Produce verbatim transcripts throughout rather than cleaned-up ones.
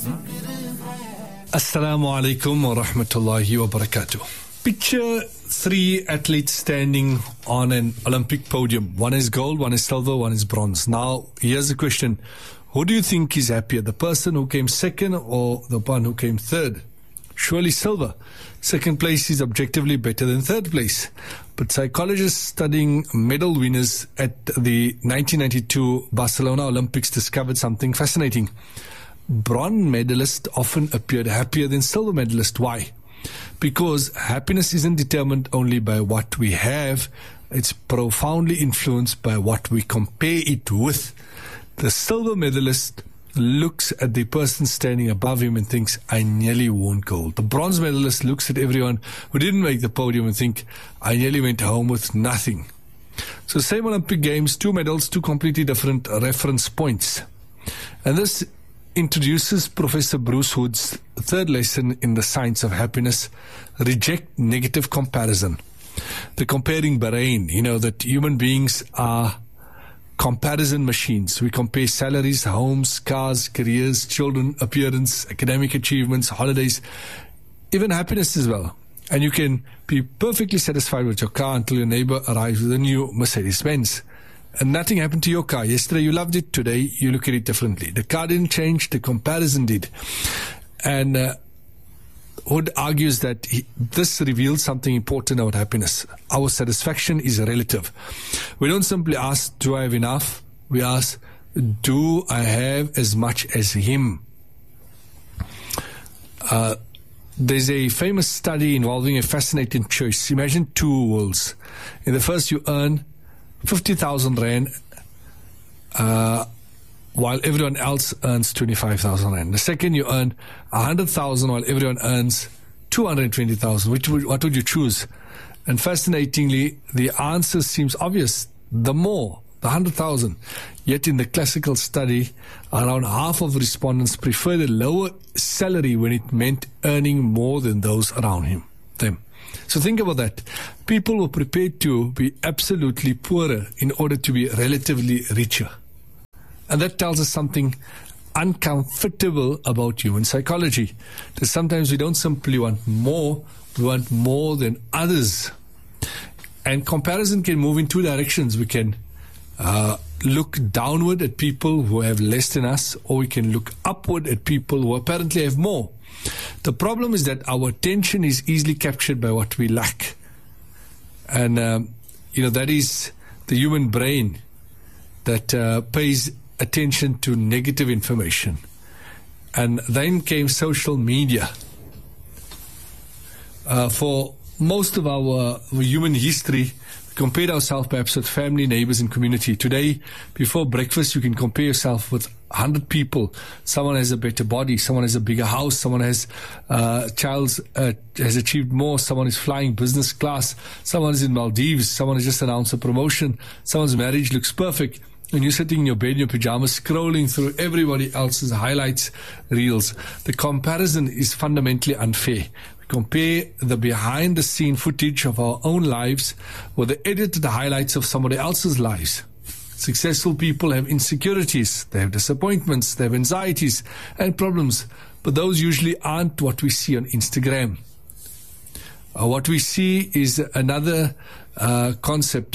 Assalamu alaikum wa rahmatullahi wa barakatuh. Picture three athletes standing on an Olympic podium. One is gold, one is silver, one is bronze. Now, here's the question. Who do you think is happier, the person who came second or the one who came third? Surely silver. Second place is objectively better than third place. But psychologists studying medal winners at the nineteen ninety-two Barcelona Olympics discovered something fascinating. Bronze medalists often appeared happier than silver medalists. Why? Because happiness isn't determined only by what we have, it's profoundly influenced by what we compare it with. The silver medalist looks at the person standing above him and thinks, I nearly won gold. The bronze medalist looks at everyone who didn't make the podium and think, I nearly went home with nothing. So same Olympic Games, two medals, two completely different reference points. And this introduces Professor Bruce Hood's third lesson in the science of happiness: reject negative comparison. The comparing brain, you know, that human beings are comparison machines. We compare salaries, homes, cars, careers, children, appearance, academic achievements, holidays, even happiness as well. And you can be perfectly satisfied with your car until your neighbor arrives with a new Mercedes-Benz. And nothing happened to your car. Yesterday you loved it, today you look at it differently. The car didn't change, the comparison did. And uh, Hood argues that he, this reveals something important about happiness. Our satisfaction is relative. We don't simply ask, do I have enough? We ask, do I have as much as him? Uh, there's a famous study involving a fascinating choice. Imagine two worlds. In the first, you earn fifty thousand rand, uh, while everyone else earns twenty-five thousand rand. The second, you earn one hundred thousand while everyone earns two hundred twenty thousand. Which would, what would you choose? And fascinatingly, the answer seems obvious. The more, the one hundred thousand. Yet in the classical study, around half of respondents preferred a lower salary when it meant earning more than those around him, them. So think about that. People were prepared to be absolutely poorer in order to be relatively richer. And that tells us something uncomfortable about human psychology. That sometimes we don't simply want more, we want more than others. And comparison can move in two directions. We can uh, look downward at people who have less than us, or we can look upward at people who apparently have more. The problem is that our attention is easily captured by what we lack. And, um, you know, that is the human brain that uh, pays attention to negative information. And then came social media. Uh, for most of our, our human history, we compared ourselves perhaps with family, neighbors, and community. Today, before breakfast, you can compare yourself with one hundred people. Someone has a better body, someone has a bigger house, someone has uh, child's uh, has achieved more, someone is flying business class, someone is in Maldives, someone has just announced a promotion, someone's marriage looks perfect, and you're sitting in your bed in your pajamas scrolling through everybody else's highlights reels. The comparison is fundamentally unfair. We compare the behind the scene footage of our own lives with the edited highlights of somebody else's lives. Successful people have insecurities, they have disappointments, they have anxieties and problems, but those usually aren't what we see on Instagram. Uh, what we see is another uh, concept,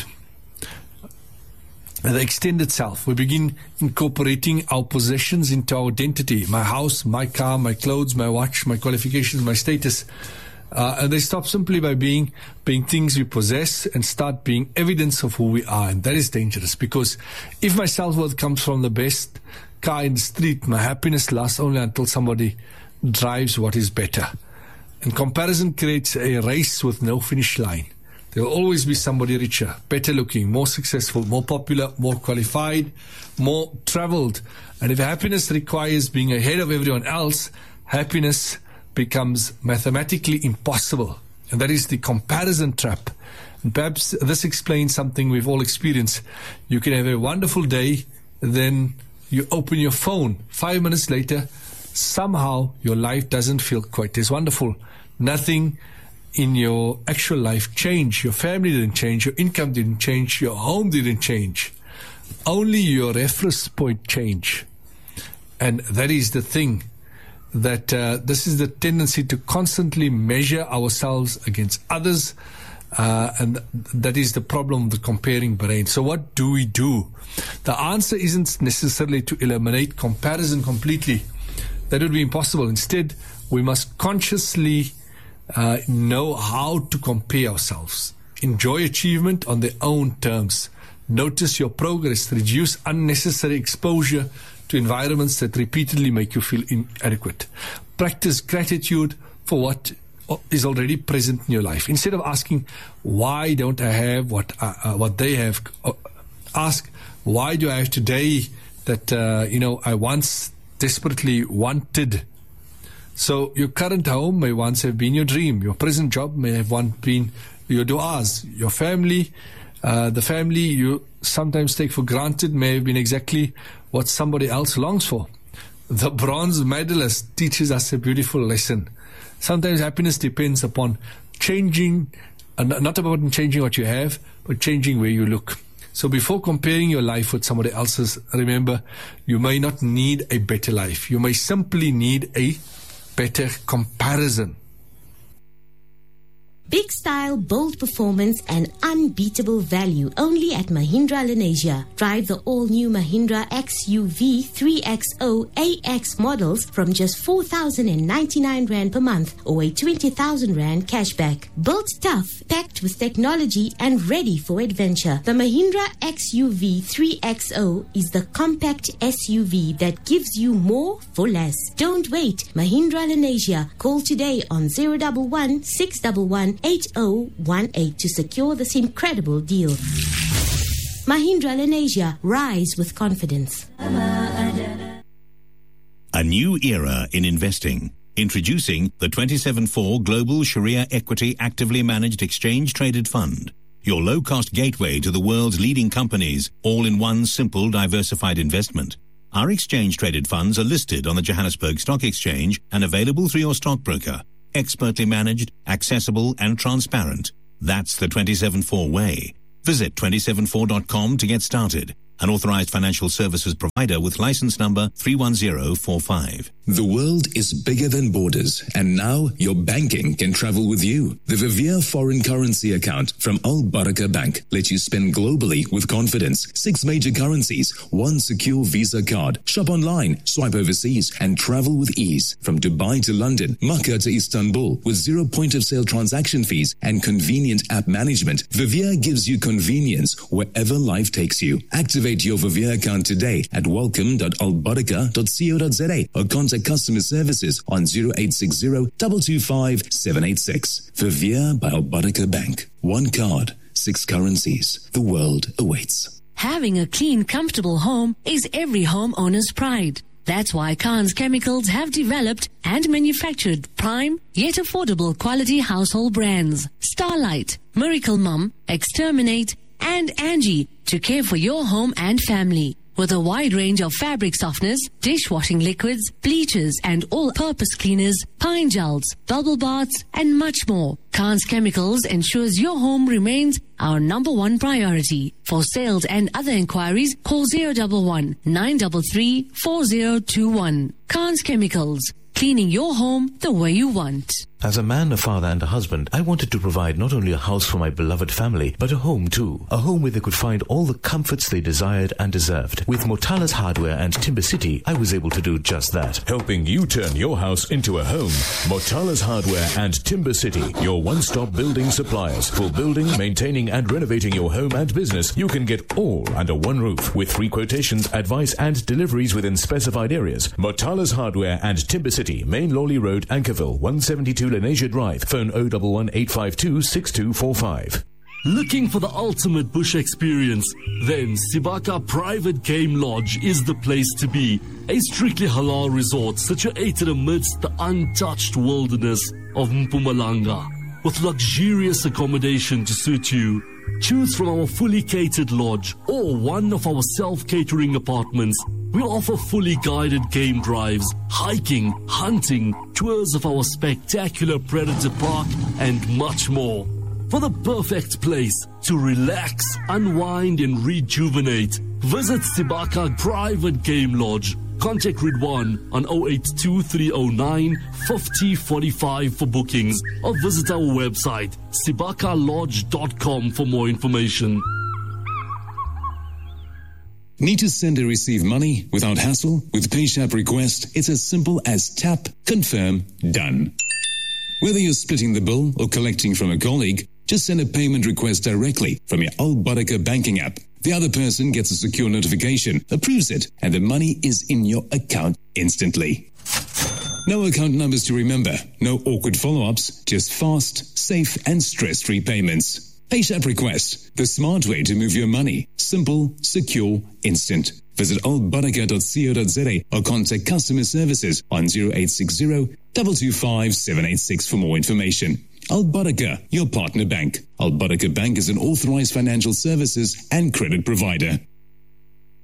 the extended self. We begin incorporating our possessions into our identity. My house, my car, my clothes, my watch, my qualifications, my status. Uh, and they stop simply by being being things we possess and start being evidence of who we are. And that is dangerous, because if my self-worth comes from the best car in the street, my happiness lasts only until somebody drives what is better. And comparison creates a race with no finish line. There will always be somebody richer, better looking, more successful, more popular, more qualified, more traveled. And if happiness requires being ahead of everyone else, happiness becomes mathematically impossible. And that is the comparison trap. And perhaps this explains something we've all experienced. You can have a wonderful day, then you open your phone. Five minutes later, somehow your life doesn't feel quite as wonderful. Nothing in your actual life changed. Your family didn't change, your income didn't change, your home didn't change. Only your reference point changed. And that is the thing. that uh, this is the tendency to constantly measure ourselves against others, uh, and th- that is the problem of the comparing brain. So what do we do? The answer isn't necessarily to eliminate comparison completely. That would be impossible. Instead, we must consciously uh, know how to compare ourselves. Enjoy achievement on their own terms. Notice your progress. Reduce unnecessary exposure to environments that repeatedly make you feel inadequate. Practice gratitude for what is already present in your life. Instead of asking, why don't I have what uh, uh, what they have, uh, ask, why do I have today that uh, you know I once desperately wanted. So your current home may once have been your dream. Your present job may have once been your du'as. Your family, uh, the family you sometimes take for granted may have been exactly what somebody else longs for. The bronze medalist teaches us a beautiful lesson. Sometimes happiness depends upon changing, uh, not about changing what you have, but changing where you look. So before comparing your life with somebody else's, remember, you may not need a better life. You may simply need a better comparison. Big style, bold performance and unbeatable value only at Mahindra Lenasia. Drive the all-new Mahindra X U V three X zero A X models from just four thousand ninety-nine rand per month or a twenty thousand rand cashback. Built tough, packed with technology and ready for adventure. The Mahindra X U V three X zero is the compact S U V that gives you more for less. Don't wait. Mahindra Lenasia. Call today on zero one one, six one one, eight zero one eight to secure this incredible deal. Mahindra Lenasia. Rise with confidence. A new era in investing. Introducing the twenty-seven four Global Sharia Equity Actively Managed Exchange Traded Fund. Your low-cost gateway to the world's leading companies, all in one simple diversified investment. Our exchange-traded funds are listed on the Johannesburg Stock Exchange and available through your stockbroker. Expertly managed, accessible and transparent. That's the twenty-seven four way. Visit twenty-seven four dot com to get started. An authorized financial services provider with license number three one zero four five. The world is bigger than borders, and now your banking can travel with you. The Vivier Foreign Currency Account from Al Baraka Bank lets you spend globally with confidence. Six major currencies, one secure Visa card. Shop online, swipe overseas, and travel with ease. From Dubai to London, Makkah to Istanbul, with zero point-of-sale transaction fees and convenient app management, Vivier gives you convenience wherever life takes you. Activate your Vivier account today at welcome dot albaraka dot co dot za or contact customer services on zero eight six zero, two two five, seven eight six. Vivier by Al Baraka Bank. One card, six currencies. The world awaits. Having a clean, comfortable home is every homeowner's pride. That's why Khan's Chemicals have developed and manufactured prime yet affordable quality household brands. Starlight, Miracle Mum, Exterminate, and Angie to care for your home and family. With a wide range of fabric softeners, dishwashing liquids, bleachers and all-purpose cleaners, pine gels, bubble baths and much more, Khan's Chemicals ensures your home remains our number one priority. For sales and other inquiries, call zero one one, nine three three, four zero two one. Khan's Chemicals, cleaning your home the way you want. As a man, a father and a husband, I wanted to provide not only a house for my beloved family, but a home too. A home where they could find all the comforts they desired and deserved. With Motala's Hardware and Timber City, I was able to do just that. Helping you turn your house into a home. Motala's Hardware and Timber City, your one-stop building suppliers. For building, maintaining and renovating your home and business, you can get all under one roof. With free quotations, advice and deliveries within specified areas. Motala's Hardware and Timber City, Main Lawley Road, Ankerville, one seventy-two Lenasia Drive. Phone zero one one, eight five two, six two four five. Looking for the ultimate bush experience? Then Sibaka Private Game Lodge is the place to be. A strictly halal resort situated amidst the untouched wilderness of Mpumalanga, with luxurious accommodation to suit you. Choose from our fully catered lodge or one of our self-catering apartments. We offer fully guided game drives, hiking, hunting, tours of our spectacular Predator Park, and much more. For the perfect place to relax, unwind, and rejuvenate, visit Sibaka Private Game Lodge, Contact Ridwan on zero eight two three zero nine five zero four five for bookings or visit our website sibaka lodge dot com for more information. Need to send or receive money without hassle? With PayShap Request, it's as simple as tap, confirm, done. Whether you're splitting the bill or collecting from a colleague, just send a payment request directly from your Al Barakah banking app. The other person gets a secure notification, approves it, and the money is in your account instantly. No account numbers to remember, no awkward follow-ups, just fast, safe, and stress-free payments. PayShap Request, the smart way to move your money. Simple, secure, instant. Visit al barakah dot co dot za or contact customer services on zero eight six zero, two two five, seven eight six for more information. Al Barakah, your partner bank. Al Barakah Bank is an authorized financial services and credit provider.